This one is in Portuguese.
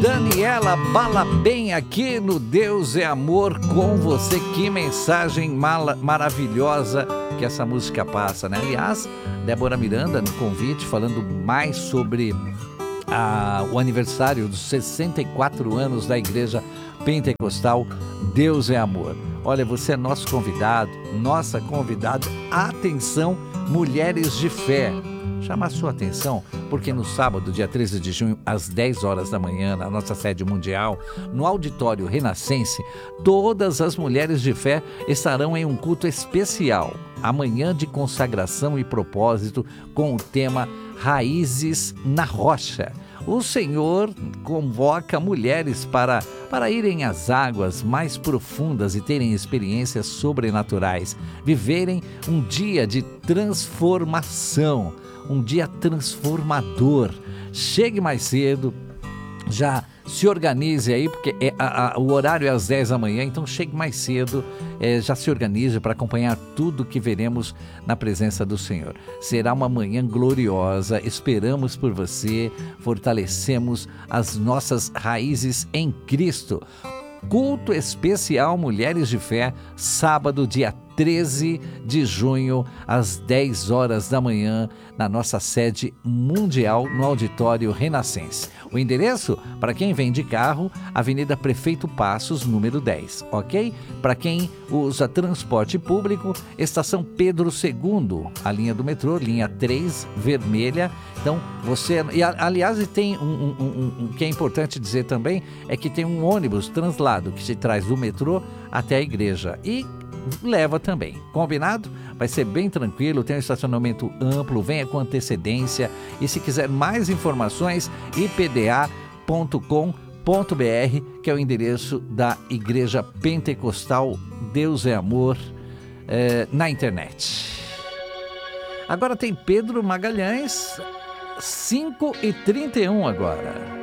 Daniela Balabem aqui no Deus é Amor com você. Que mensagem maravilhosa que essa música passa, né? Aliás, Débora Miranda no convite falando mais sobre o aniversário dos 64 anos da Igreja Pentecostal Deus é Amor. Olha, você é nosso convidado, nossa convidada. Atenção, mulheres de fé. Chamar sua atenção, porque no sábado, dia 13 de junho, às 10 horas da manhã, na nossa sede mundial, no Auditório Renascense, todas as mulheres de fé estarão em um culto especial, amanhã de consagração e propósito, com o tema Raízes na Rocha. O Senhor convoca mulheres para irem às águas mais profundas e terem experiências sobrenaturais, viverem um dia de transformação, um dia transformador. Chegue mais cedo, já se organize aí, porque o horário é às 10 da manhã, então chegue mais cedo, já se organize para acompanhar tudo que veremos na presença do Senhor. Será uma manhã gloriosa, esperamos por você, fortalecemos as nossas raízes em Cristo. Culto especial Mulheres de Fé, sábado, dia 13 de junho, às 10 horas da manhã, na nossa sede mundial, no Auditório Renascense. O endereço, para quem vem de carro, Avenida Prefeito Passos, número 10, ok? Para quem usa transporte público, Estação Pedro II, a linha do metrô, linha 3, vermelha. Então, você... E, aliás, tem um que é importante dizer também, é que tem um ônibus translado que se traz do metrô até a igreja. E leva também, combinado? Vai ser bem tranquilo, tem um estacionamento amplo, venha com antecedência. E se quiser mais informações, ipda.com.br, que é o endereço da Igreja Pentecostal Deus é Amor, na internet. Agora tem Pedro Magalhães, 5h31 agora.